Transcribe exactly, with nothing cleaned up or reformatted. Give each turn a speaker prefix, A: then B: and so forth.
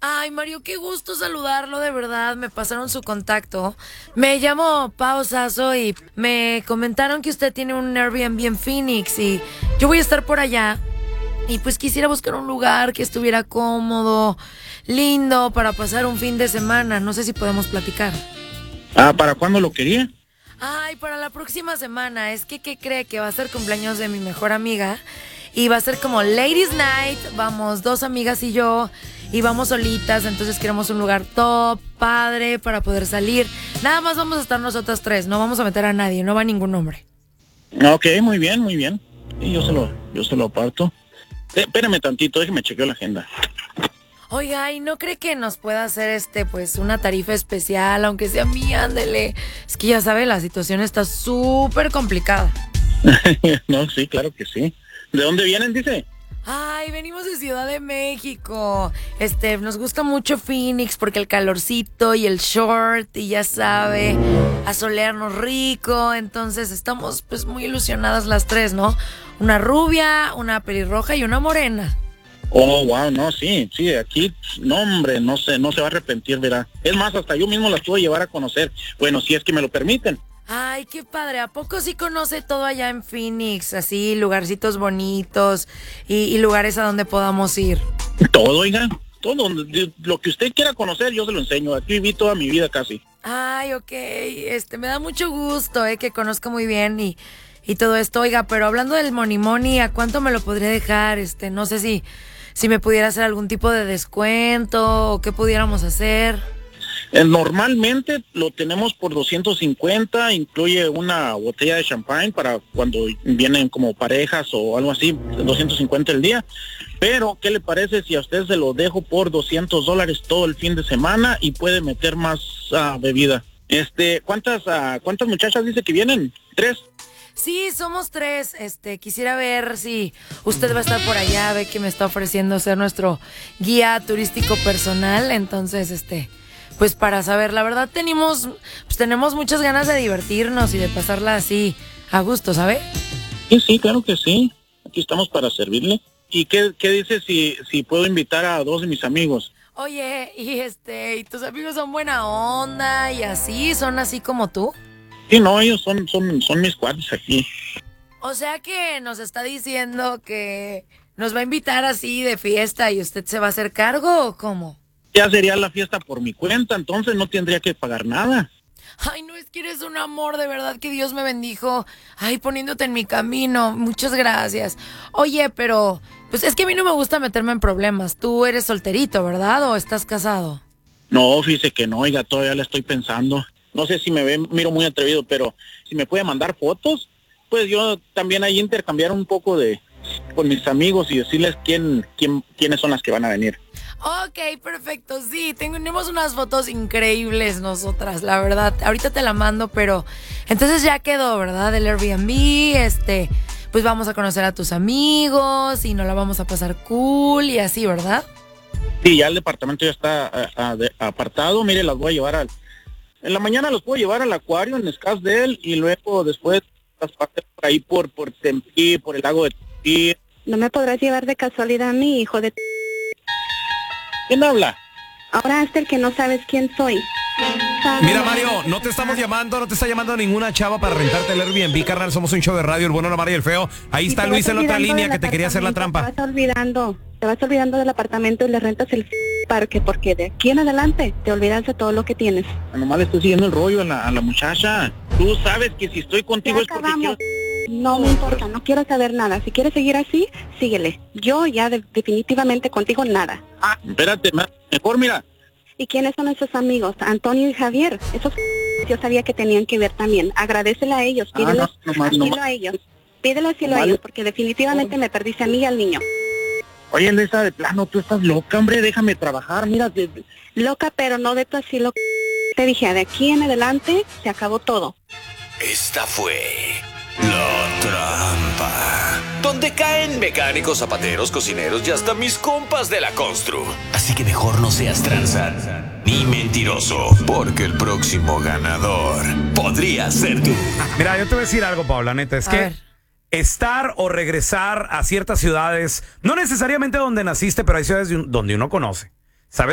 A: Ay, Mario, qué gusto saludarlo, de verdad. Me pasaron su contacto. Me llamo Pao Sasso y me comentaron que usted tiene un Airbnb en Phoenix y yo voy a estar por allá. Y pues quisiera buscar un lugar que estuviera cómodo, lindo, para pasar un fin de semana. No sé si podemos platicar.
B: Ah, ¿para cuándo lo quería?
A: Ay, para la próxima semana. Es que, ¿qué cree? Que va a ser cumpleaños de mi mejor amiga. Y va a ser como Ladies Night. Vamos, dos amigas y yo. Y vamos solitas, entonces queremos un lugar top, padre, para poder salir. Nada más vamos a estar nosotras tres, no vamos a meter a nadie, no va ningún hombre.
B: Ok, muy bien, muy bien. Sí, yo se lo, yo se lo aparto. Eh, espérame tantito, déjeme chequear la agenda.
A: Oiga, ¿y no cree que nos pueda hacer este, pues, una tarifa especial, aunque sea mía, ándele? Es que ya sabe, la situación está súper complicada.
B: No, sí, claro que sí. ¿De dónde vienen, dice?
A: Ay, venimos de Ciudad de México. Este, nos gusta mucho Phoenix porque el calorcito y el short y ya sabe, asolearnos rico. Entonces estamos pues muy ilusionadas las tres, ¿no? Una rubia, una pelirroja y una morena.
B: Oh, wow, no, sí, sí, aquí, no, hombre, no sé, no se va a arrepentir, verá. Es más, hasta yo mismo las puedo llevar a conocer. Bueno, si es que me lo permiten.
A: Ay, qué padre. ¿A poco sí conoce todo allá en Phoenix? Así, lugarcitos bonitos y, y lugares a donde podamos ir.
B: Todo, oiga, todo. Lo que usted quiera conocer, yo se lo enseño. Aquí viví toda mi vida casi.
A: Ay, ok. Este, me da mucho gusto, eh, que conozca muy bien y, y todo esto. Oiga, pero hablando del money money, ¿a cuánto me lo podría dejar? Este, no sé si, si me pudiera hacer algún tipo de descuento o qué pudiéramos hacer.
B: Eh, Normalmente lo tenemos por doscientos cincuenta, incluye una botella de champán para cuando vienen como parejas o algo así, doscientos cincuenta el día. Pero, ¿qué le parece si a usted se lo dejo por doscientos dólares todo el fin de semana y puede meter más uh, bebida? Este, ¿cuántas, uh, cuántas muchachas dice que vienen? ¿Tres?
A: Sí, somos tres. Este, quisiera ver si usted va a estar por allá, ve que me está ofreciendo ser nuestro guía turístico personal, entonces, este... pues para saber, la verdad tenemos, pues tenemos muchas ganas de divertirnos y de pasarla así a gusto, ¿sabe?
B: Sí, sí, claro que sí. Aquí estamos para servirle. ¿Y qué, qué dice si, si puedo invitar a dos de mis amigos?
A: Oye, y este, ¿y tus amigos son buena onda y así, son así como tú?
B: Sí, no, ellos son, son, son mis cuates aquí.
A: O sea que nos está diciendo que nos va a invitar así de fiesta y usted se va a hacer cargo ¿o cómo?
B: Ya sería la fiesta por mi cuenta, entonces no tendría que pagar nada.
A: Ay, no, es que eres un amor, de verdad que Dios me bendijo. Ay, poniéndote en mi camino, muchas gracias. Oye, pero, pues es que a mí no me gusta meterme en problemas. Tú eres solterito, ¿verdad? ¿O estás casado?
B: No, fíjese que no, oiga, todavía le estoy pensando. No sé si me ve, miro muy atrevido, pero si me puede mandar fotos, pues yo también ahí intercambiar un poco de con mis amigos y decirles quién, quién, quiénes son las que van a venir.
A: Ok, perfecto, sí, tenemos unas fotos increíbles nosotras, la verdad. Ahorita te la mando, pero entonces ya quedó, ¿verdad? El Airbnb, este, pues vamos a conocer a tus amigos y nos la vamos a pasar cool y así, ¿verdad?
B: Sí, ya el departamento ya está a, a, de, apartado. Mire, las voy a llevar al... En la mañana los puedo llevar al acuario en Scottsdale y luego después las partes por ahí por, por Tempe, por el lago de Tempe.
C: ¿No me podrás llevar de casualidad a mi hijo de...
B: ¿Quién habla?
C: Ahora hasta el que no sabes quién soy.
D: Mira, Mario, no te estamos llamando, no te está llamando ninguna chava para rentarte el Airbnb, carnal. Somos un show de radio, el bueno, la mala y el feo. Ahí está Luis en la otra línea que te quería hacer la trampa.
C: Te vas olvidando, te vas olvidando del apartamento y le rentas el parque, porque de aquí en adelante te olvidas de todo lo que tienes.
B: Nomás le estoy siguiendo el rollo a la, a la muchacha. Tú sabes que si estoy contigo
C: Ya
B: es porque
C: acabamos.
B: quiero...
C: No me importa, no quiero saber nada. Si quieres seguir así, síguele. Yo ya de- definitivamente contigo nada.
B: Ah, espérate, mejor mira.
C: ¿Y quiénes son esos amigos? Antonio y Javier. Esos yo sabía que tenían que ver también. Agradecele a ellos,
B: Ah,
C: pídele
B: no, nomás,
C: asilo
B: nomás.
C: a ellos. Pídele asilo a
B: Vale.
C: ellos, porque definitivamente me perdiste a mí y al niño.
B: Oye, Luisa, de plano, tú estás loca, hombre, déjame trabajar, mira. De, de...
C: Loca, pero no de tu asilo. Te dije, de aquí en adelante se acabó todo.
E: Esta fue La Trampa, donde caen mecánicos, zapateros, cocineros y hasta mis compas de la constru. Así que mejor no seas tranza ni mentiroso, porque el próximo ganador podría ser tú.
D: Mira, yo te voy a decir algo, Paula, neta, es
A: A
D: que
A: ver.
D: estar o regresar a ciertas ciudades, no necesariamente donde naciste, pero hay ciudades de un- donde uno conoce.